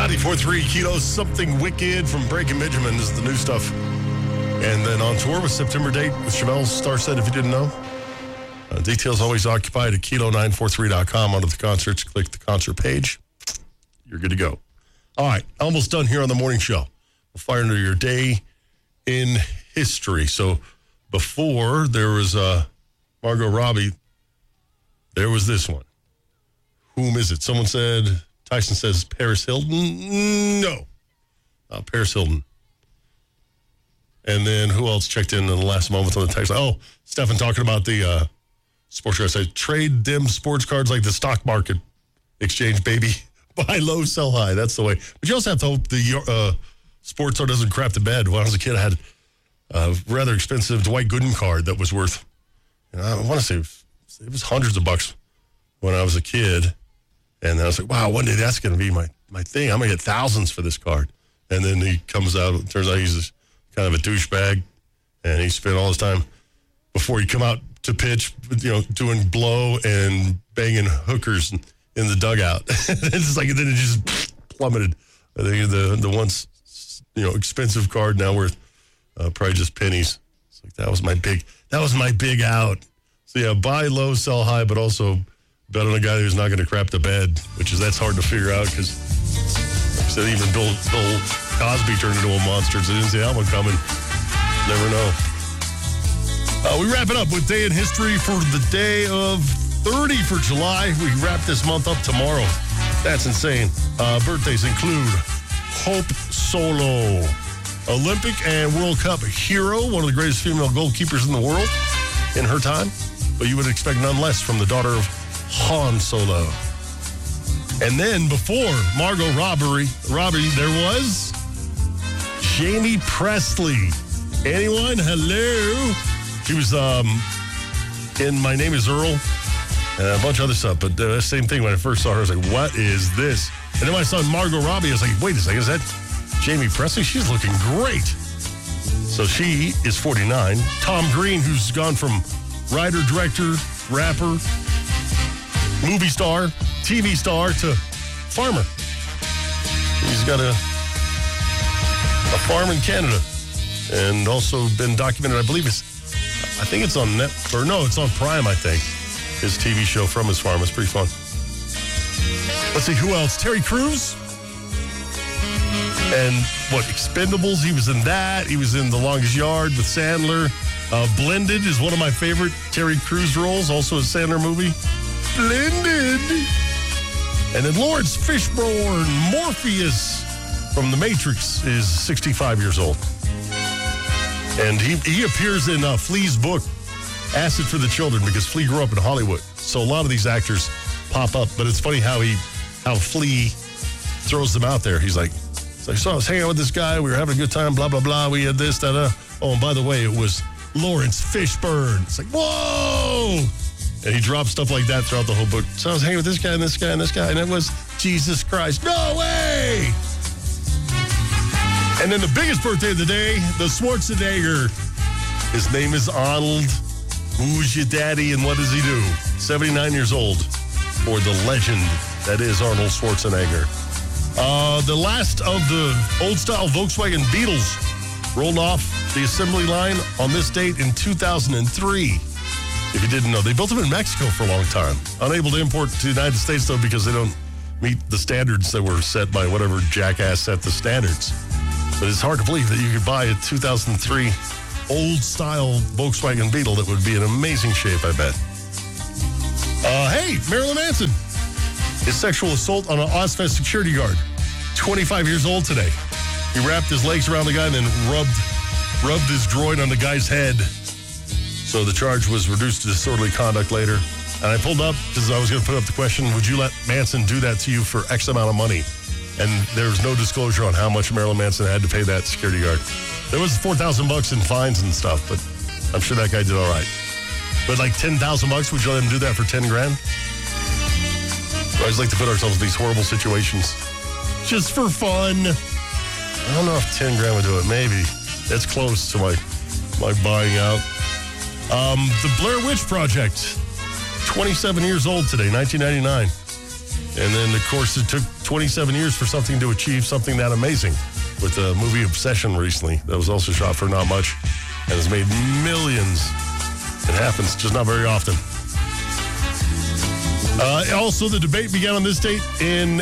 94.3 Kilos, Something Wicked from Breaking Benjamin is the new stuff. And then on tour with September date with Chevelle Starset, if you didn't know. Details always occupied at kilo943.com. Under the concerts, click the concert page. You're good to go. All right, almost done here on the morning show. We'll fire into your day in history. So before there was Margot Robbie, there was this one. Whom is it? Someone said... Tyson says Paris Hilton. No. Paris Hilton. And then who else checked in the last moment on the text? Oh, Stefan talking about the sports card. I trade them sports cards like the stock market exchange, baby. Buy low, sell high. That's the way. But you also have to hope the sports card doesn't crap the bed. When I was a kid, I had a rather expensive Dwight Gooden card that was worth, I want to say it was hundreds of bucks when I was a kid. And then I was like, wow, one day that's going to be my thing. I'm going to get thousands for this card. And then he comes out, it turns out he's kind of a douchebag. And he spent all his time before he come out to pitch, doing blow and banging hookers in the dugout. It's like, and then it just plummeted. I think the once, expensive card now worth probably just pennies. It's like, that was my big out. So yeah, buy low, sell high, but also bet on a guy who's not going to crap the bed, that's hard to figure out because, like I said, even Bill Cosby turned into a monster, so I didn't see that one coming. Never know. We wrap it up with Day in History for the day of 30 for July. We wrap this month up tomorrow. That's insane. Birthdays include Hope Solo, Olympic and World Cup hero, one of the greatest female goalkeepers in the world in her time, but you would expect none less from the daughter of Han Solo. And then before Margot Robbie, there was Jamie Presley. Anyone? Hello? She was in My Name is Earl and a bunch of other stuff, but same thing when I first saw her. I was like, what is this? And then when I saw Margot Robbie, I was like, wait a second, is that Jamie Presley? She's looking great. So she is 49. Tom Green, who's gone from writer, director, rapper, movie star, TV star to farmer. He's got a farm in Canada and also been documented, I think it's on it's on Prime, I think. His TV show from his farm. It's pretty fun. Let's see, who else? Terry Crews. And Expendables, he was in that. He was in The Longest Yard with Sandler. Blended is one of my favorite Terry Crews roles, also a Sandler movie. Blended. And then Lawrence Fishburne, Morpheus from The Matrix, is 65 years old. And he appears in Flea's book, Acid for the Children, because Flea grew up in Hollywood. So a lot of these actors pop up, but it's funny how Flea throws them out there. He's like, so I was hanging out with this guy, we were having a good time, blah, blah, blah, we had this, that, Oh, and by the way, it was Lawrence Fishburne. It's like, whoa! And he dropped stuff like that throughout the whole book. So I was hanging with this guy and this guy and this guy, and it was Jesus Christ. No way! And then the biggest birthday of the day, the Schwarzenegger. His name is Arnold. Who's your daddy and what does he do? 79 years old for the legend that is Arnold Schwarzenegger. The last of the old-style Volkswagen Beetles rolled off the assembly line on this date in 2003. If you didn't know, they built them in Mexico for a long time. Unable to import to the United States, though, because they don't meet the standards that were set by whatever jackass set the standards. But it's hard to believe that you could buy a 2003 old-style Volkswagen Beetle that would be in amazing shape, I bet. Hey, Marilyn Manson. His sexual assault on an Ozfest security guard. 25 years old today. He wrapped his legs around the guy and then rubbed his groin on the guy's head. So the charge was reduced to disorderly conduct later. And I pulled up because I was going to put up the question, would you let Manson do that to you for X amount of money? And there was no disclosure on how much Marilyn Manson had to pay that security guard. There was $4,000 in fines and stuff, but I'm sure that guy did all right. But like $10,000, would you let him do that for 10 grand? We always like to put ourselves in these horrible situations just for fun. I don't know if 10 grand would do it. Maybe. It's close to my buying out. The Blair Witch Project, 27 years old today, 1999. And then, of course, it took 27 years for something to achieve something that amazing with the movie Obsession recently that was also shot for not much and has made millions. It happens, just not very often. Also, the debate began on this date in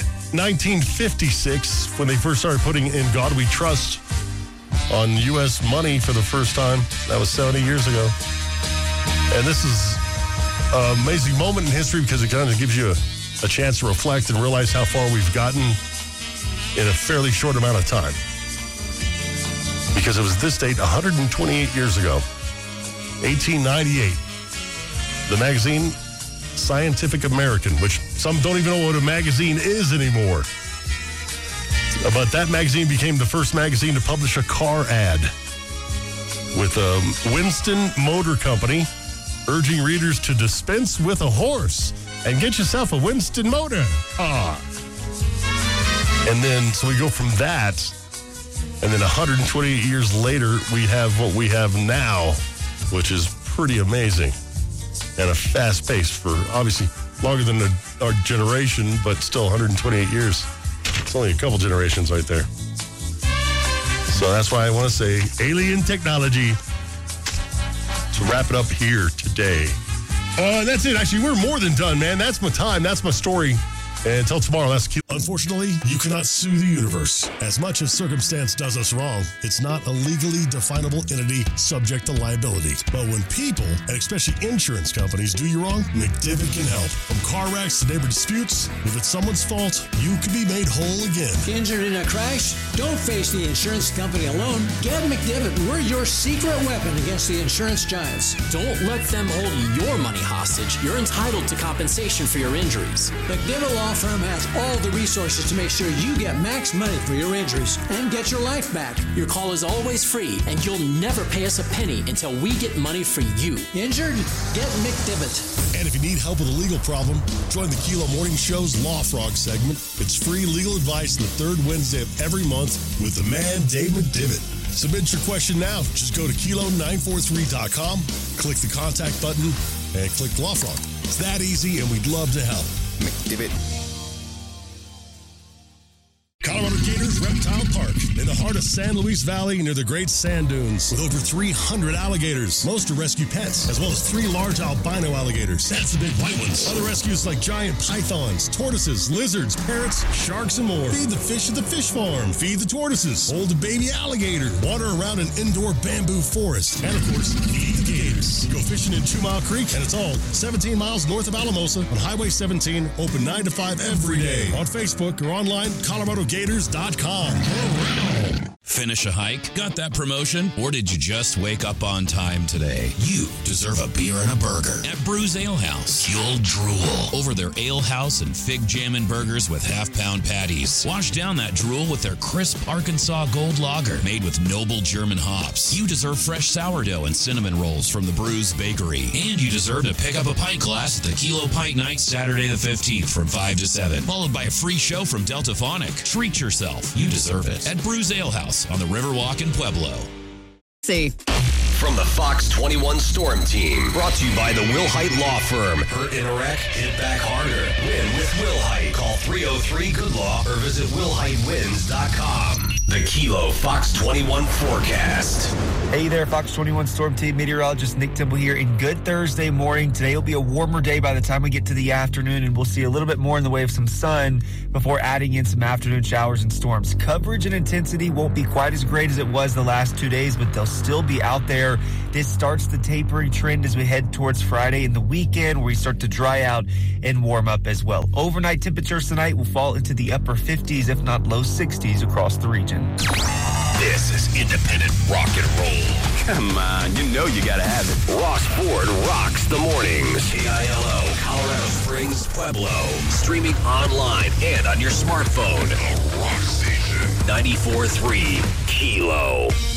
1956 when they first started putting In God We Trust on U.S. money for the first time. That was 70 years ago. And this is an amazing moment in history because it kind of gives you a chance to reflect and realize how far we've gotten in a fairly short amount of time. Because it was this date 128 years ago, 1898. The magazine Scientific American, which some don't even know what a magazine is anymore. But that magazine became the first magazine to publish a car ad with Winston Motor Company urging readers to dispense with a horse and get yourself a Winston Motor car. And then, so we go from that, and then 128 years later, we have what we have now, which is pretty amazing. And a fast pace for, obviously, longer than our generation, but still 128 years. It's only a couple generations right there. So that's why I want to say alien technology to wrap it up here today. That's it. Actually, we're more than done, man. That's my time. That's my story. And until tomorrow, that's cute. Unfortunately, you cannot sue the universe. As much as circumstance does us wrong, it's not a legally definable entity subject to liability. But when people, and especially insurance companies, do you wrong, McDivitt can help. From car wrecks to neighbor disputes, if it's someone's fault, you can be made whole again. Injured in a crash? Don't face the insurance company alone. Get McDivitt. We're your secret weapon against the insurance giants. Don't let them hold your money hostage. You're entitled to compensation for your injuries. McDivitt Law Firm has all the resources to make sure you get max money for your injuries and get your life back. Your call is always free, and you'll never pay us a penny until we get money for you. Injured? Get McDivitt. And if you need help with a legal problem, join the Kilo Morning Show's Law Frog segment. It's free legal advice the third Wednesday of every month with the man, Dave McDivitt. Submit your question now. Just go to kilo943.com, click the contact button, and click Law Frog. It's that easy, and we'd love to help. McDivitt. Colorado Gators Reptile Park in the heart of San Luis Valley near the Great Sand Dunes with over 300 alligators. Most are rescue pets, as well as 3 large albino alligators. That's the big white ones. Other rescues like giant pythons, tortoises, lizards, parrots, sharks, and more. Feed the fish at the fish farm. Feed the tortoises. Hold a baby alligator. Water around an indoor bamboo forest. And, of course, feed the gators. Go fishing in 2 Mile Creek, and it's all 17 miles north of Alamosa on Highway 17, open 9 to 5 every day. On Facebook or online, ColoradoGators.com. Finish a hike? Got that promotion? Or did you just wake up on time today? You deserve a beer and a burger at Brews Ale House. You'll drool over their Ale House and Fig Jammin' burgers with half-pound patties. Wash down that drool with their crisp Arkansas Gold Lager made with noble German hops. You deserve fresh sourdough and cinnamon rolls from the Brews Bakery. And you deserve to pick up a pint glass at the Kilo Pint Night Saturday the 15th from 5 to 7, followed by a free show from Delta Phonic. Treat yourself. You deserve it at Brews Ale House on the Riverwalk in Pueblo. See. From the Fox 21 Storm Team, brought to you by the Will Height Law Firm. Hurt in a wreck? Hit back harder. Win with Will Height. Call 303-GOOD-LAW or visit willheightwins.com. The Kilo Fox 21 forecast. Hey there, Fox 21 Storm Team meteorologist Nick Temple here. In good Thursday morning. Today will be a warmer day by the time we get to the afternoon, and we'll see a little bit more in the way of some sun before adding in some afternoon showers and storms. Coverage and intensity won't be quite as great as it was the last 2 days, but they'll still be out there. This starts the tapering trend as we head towards Friday and the weekend, where we start to dry out and warm up as well. Overnight temperatures tonight will fall into the upper 50s, if not low 60s across the region. This is independent rock and roll. Come on, you know you gotta have it. Ross Ford rocks the mornings. KILO, Colorado Springs, Pueblo. Streaming online and on your smartphone. A rock station. 94.3 Kilo.